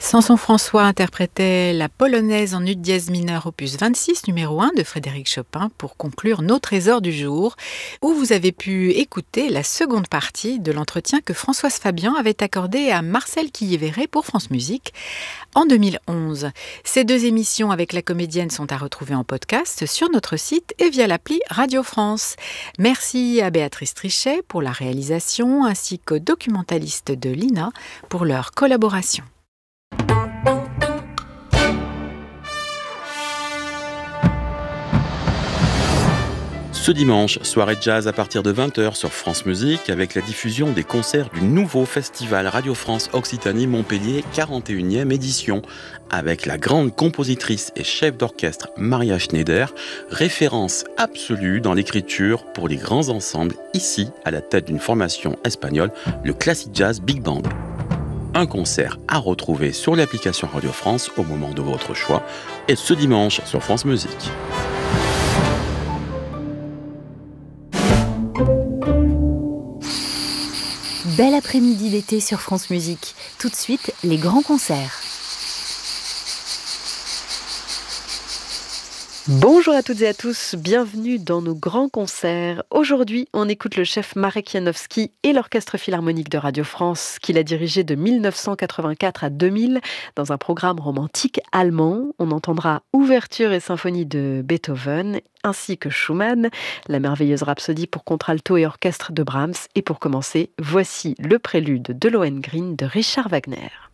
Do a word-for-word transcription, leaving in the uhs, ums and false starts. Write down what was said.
Samson François interprétait la polonaise en ut dièse mineur opus vingt-six numéro un de Frédéric Chopin pour conclure nos trésors du jour, où vous avez pu écouter la seconde partie de l'entretien que Françoise Fabian avait accordé à Marcel Quilliévéré pour France Musique en deux mille onze. Ces deux émissions avec la comédienne sont à retrouver en podcast sur notre site et via l'appli Radio France. Merci à Béatrice Trichet pour la réalisation ainsi qu'aux documentalistes de l'I N A pour leur collaboration. Ce dimanche, soirée jazz à partir de vingt heures sur France Musique avec la diffusion des concerts du nouveau festival Radio France Occitanie Montpellier quarante et unième édition avec la grande compositrice et chef d'orchestre Maria Schneider, référence absolue dans l'écriture pour les grands ensembles ici à la tête d'une formation espagnole, le Classic Jazz Big Band. Un concert à retrouver sur l'application Radio France au moment de votre choix et ce dimanche sur France Musique. Bel après-midi d'été sur France Musique. Tout de suite, les grands concerts. Bonjour à toutes et à tous, bienvenue dans nos grands concerts. Aujourd'hui, on écoute le chef Marek Janowski et l'Orchestre Philharmonique de Radio France qu'il a dirigé de mille neuf cent quatre-vingt-quatre à deux mille dans un programme romantique allemand. On entendra ouverture et symphonie de Beethoven ainsi que Schumann, la merveilleuse rhapsodie pour contralto et orchestre de Brahms et pour commencer, voici le prélude de Lohengrin de Richard Wagner.